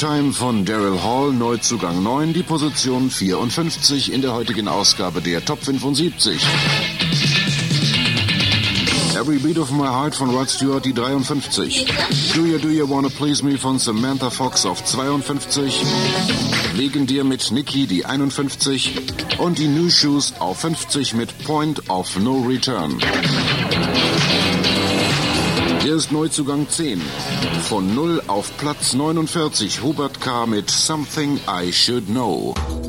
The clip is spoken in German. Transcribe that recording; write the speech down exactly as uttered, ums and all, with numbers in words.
Time von Daryl Hall, Neuzugang neun, die Position vierundfünfzig in der heutigen Ausgabe der Top fünfundsiebzig. Every Beat of My Heart von Rod Stewart, die dreiundfünfzig. Do You Do You Wanna Please Me von Samantha Fox auf zweiundfünfzig. Wegen dir mit Nicki, die einundfünfzig. Und die New Shoes auf fünfzig mit Point of No Return. Hier ist Neuzugang zehn. Von null auf Platz neunundvierzig, Hubert K. mit Something I Should Know.